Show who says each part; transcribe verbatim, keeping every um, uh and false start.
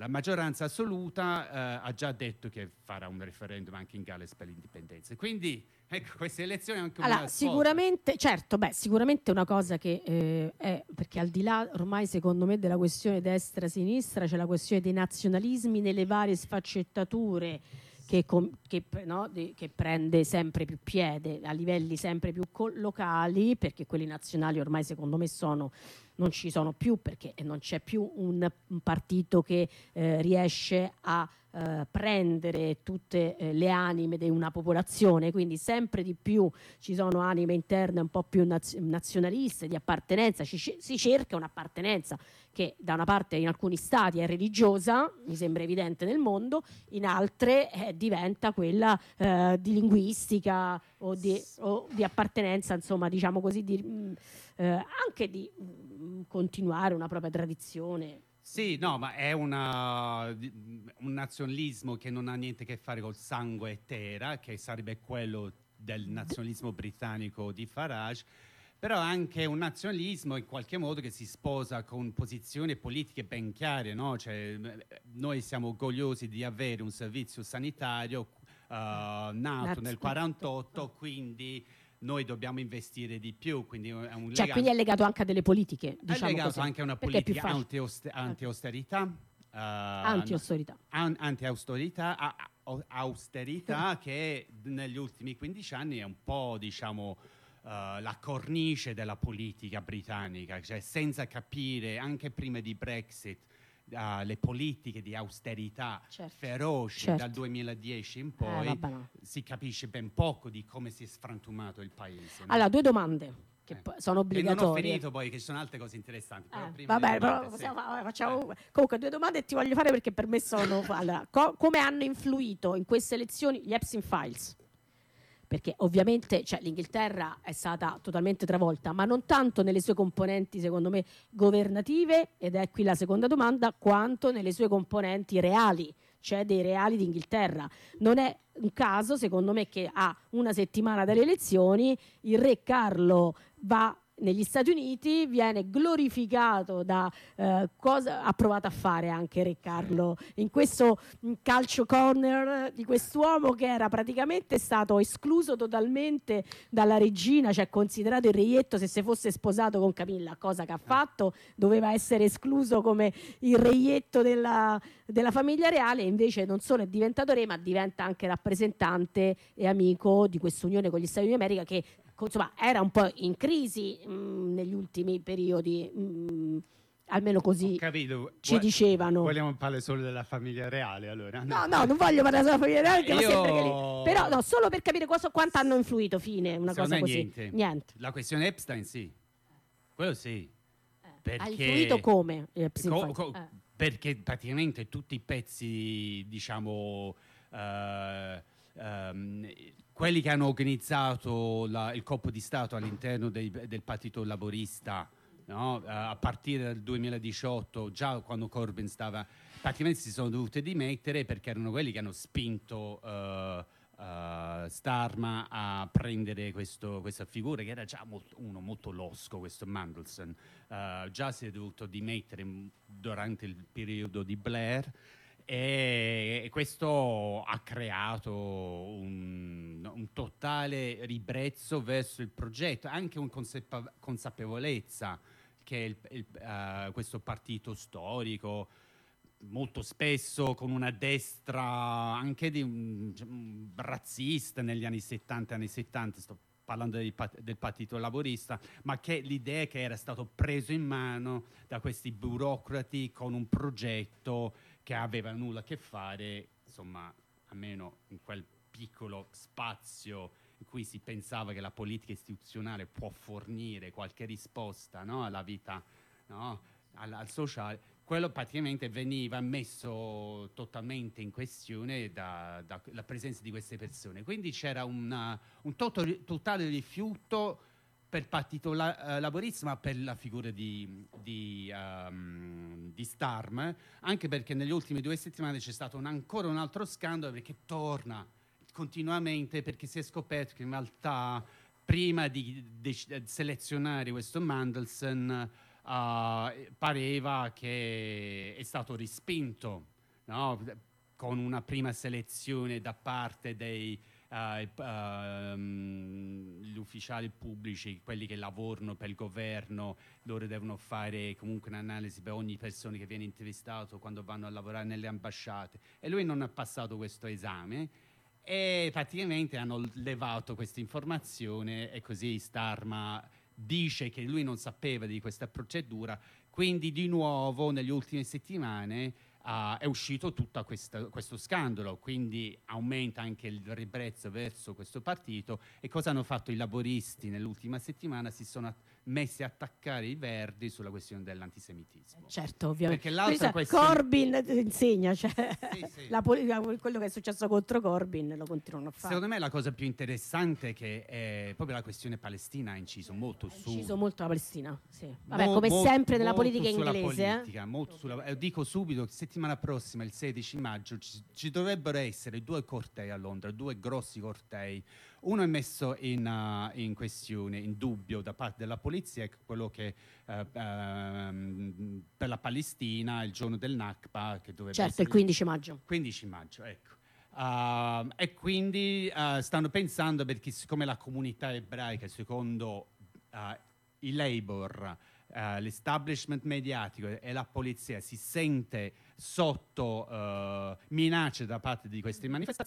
Speaker 1: la maggioranza assoluta eh, ha già detto che farà un referendum anche in Galles per l'indipendenza. Quindi ecco, queste elezioni anche
Speaker 2: allora,
Speaker 1: una
Speaker 2: sicuramente, certo, beh, sicuramente una cosa che eh, è, perché al di là ormai secondo me della questione destra-sinistra c'è la questione dei nazionalismi nelle varie sfaccettature che, com, che, no, di, che prende sempre più piede a livelli sempre più locali, perché quelli nazionali ormai secondo me sono non ci sono più, perché non c'è più un, un partito che eh, riesce a eh, prendere tutte eh, le anime di una popolazione, quindi sempre di più ci sono anime interne un po' più naz- nazionaliste, di appartenenza, ci, si cerca un'appartenenza che da una parte in alcuni stati è religiosa, mi sembra evidente nel mondo, in altre eh, diventa quella eh, di linguistica o di, o di appartenenza, insomma, diciamo così, di, mh, eh, anche di mh, continuare una propria tradizione.
Speaker 1: Sì, no, ma è una, un nazionalismo che non ha niente a che fare col sangue e terra, che sarebbe quello del nazionalismo britannico di Farage, però anche un nazionalismo in qualche modo che si sposa con posizioni politiche ben chiare, no? Cioè, noi siamo orgogliosi di avere un servizio sanitario uh, nato nel quarantotto, quindi noi dobbiamo investire di più, quindi è un
Speaker 2: cioè
Speaker 1: legame...
Speaker 2: quindi è legato anche a delle politiche, diciamo
Speaker 1: è legato
Speaker 2: così,
Speaker 1: anche a una politica anti-austerità, uh,
Speaker 2: anti-austerità,
Speaker 1: an- anti-austerità, a- a- austerità che negli ultimi quindici anni è un po', diciamo, uh, la cornice della politica britannica, cioè senza capire anche prima di Brexit Uh, le politiche di austerità
Speaker 2: certo,
Speaker 1: feroci
Speaker 2: certo.
Speaker 1: dal duemiladieci in poi,
Speaker 2: eh, vabbè, no.
Speaker 1: si capisce ben poco di come si è sfrantumato il paese. No?
Speaker 2: Allora, due domande che
Speaker 1: eh.
Speaker 2: sono obbligatorie.
Speaker 1: E non ho finito poi, che ci sono altre cose interessanti. Però
Speaker 2: eh,
Speaker 1: prima
Speaker 2: vabbè,
Speaker 1: domande,
Speaker 2: però possiamo,
Speaker 1: sì.
Speaker 2: facciamo,
Speaker 1: eh.
Speaker 2: comunque due domande ti voglio fare perché per me sono... allora, co- come hanno influito in queste elezioni gli Epstein Files? Perché ovviamente cioè, l'Inghilterra è stata totalmente travolta, ma non tanto nelle sue componenti, secondo me, governative, ed è qui la seconda domanda, quanto nelle sue componenti reali, cioè dei reali d'Inghilterra. Non è un caso, secondo me, che a una settimana dalle elezioni il re Carlo va negli Stati Uniti, viene glorificato da eh, cosa ha provato a fare anche Re Carlo in questo calcio corner di quest'uomo che era praticamente stato escluso totalmente dalla regina, cioè considerato il reietto se si fosse sposato con Camilla, cosa che ha fatto, doveva essere escluso come il reietto della, della famiglia reale, invece non solo è diventato re ma diventa anche rappresentante e amico di questa unione con gli Stati Uniti d'America che insomma era un po' in crisi mh, negli ultimi periodi, mh, almeno così ci
Speaker 3: Vu-
Speaker 2: dicevano.
Speaker 3: Vogliamo parlare solo della famiglia reale allora?
Speaker 2: No, no, non voglio parlare della famiglia reale, che
Speaker 1: Io...
Speaker 2: sembra che li... però no, solo per capire cosa, quanto hanno influito, fine, una
Speaker 1: Secondo
Speaker 2: cosa
Speaker 1: me
Speaker 2: così.
Speaker 1: Niente.
Speaker 2: Niente.
Speaker 1: La questione Epstein sì, quello sì.
Speaker 2: Eh,
Speaker 1: Perché...
Speaker 2: Ha influito come? Eh,
Speaker 1: Co- co-
Speaker 2: eh.
Speaker 1: Perché praticamente tutti i pezzi, diciamo... Uh, um, quelli che hanno organizzato la, il colpo di Stato all'interno dei, del Partito Laborista, no? uh, a partire dal duemiladiciotto, già quando Corbyn stava, praticamente si sono dovuti dimettere perché erano quelli che hanno spinto uh, uh, Starmer a prendere questo, questa figura, che era già molto, uno molto losco, questo Mandelson. Uh, già si è dovuto dimettere durante il periodo di Blair. E questo ha creato un, un totale ribrezzo verso il progetto, anche una consapevo- consapevolezza che il, il, uh, questo partito storico, molto spesso con una destra anche di un, un razzista negli anni settanta, anni settanta, sto parlando del, del Partito Laborista, ma che l'idea che era stato preso in mano da questi burocrati con un progetto che aveva nulla a che fare, insomma, almeno in quel piccolo spazio in cui si pensava che la politica istituzionale può fornire qualche risposta, no, alla vita, no, al, al sociale, quello praticamente veniva messo totalmente in questione dalla da la presenza di queste persone. Quindi c'era una, un toto, totale rifiuto per il Partito la, uh, Laborista, ma per la figura di, di, um, di Starmer, anche perché negli ultimi due settimane c'è stato un, ancora un altro scandalo, perché torna continuamente, perché si è scoperto che in realtà prima di, di, di selezionare questo Mandelson uh, pareva che è stato rispinto no? Con una prima selezione da parte dei uh, uh, gli ufficiali pubblici, quelli che lavorano per il governo, loro devono fare comunque un'analisi per ogni persona che viene intervistato quando vanno a lavorare nelle ambasciate, e lui non ha passato questo esame e praticamente hanno levato questa informazione, e così Starmer dice che lui non sapeva di questa procedura. Quindi di nuovo nelle ultime settimane uh, è uscito tutto questo, questo scandalo, quindi aumenta anche il ribrezzo verso questo partito. E cosa hanno fatto i laboristi nell'ultima settimana? Si sono messi a attaccare i Verdi sulla questione dell'antisemitismo.
Speaker 2: Certo, ovviamente.
Speaker 1: Perché l'altra questione...
Speaker 2: Corbyn insegna, cioè
Speaker 1: sì, sì.
Speaker 2: La politica, quello che è successo contro Corbyn lo continuano a fare.
Speaker 1: Secondo me la cosa più interessante è che è proprio la questione palestina ha inciso molto
Speaker 2: ha
Speaker 1: su...
Speaker 2: Ha inciso molto la Palestina, sì. Vabbè,
Speaker 1: Mo,
Speaker 2: come
Speaker 1: mo,
Speaker 2: sempre nella politica
Speaker 1: sulla
Speaker 2: inglese.
Speaker 1: Politica,
Speaker 2: eh?
Speaker 1: molto sulla, eh, dico subito che settimana prossima, il sedici maggio, ci, ci dovrebbero essere due cortei a Londra, due grossi cortei. Uno è messo in, uh, in questione, in dubbio da parte della polizia, è quello che uh, uh, per la Palestina, il giorno del Nakba, che dovrebbe
Speaker 2: certo,
Speaker 1: essere
Speaker 2: il quindici maggio.
Speaker 1: quindici maggio, ecco. Uh, e quindi uh, stanno pensando, perché siccome la comunità ebraica, secondo uh, i Labour, uh, l'establishment mediatico e la polizia si sente sotto uh, minacce da parte di queste manifestazioni,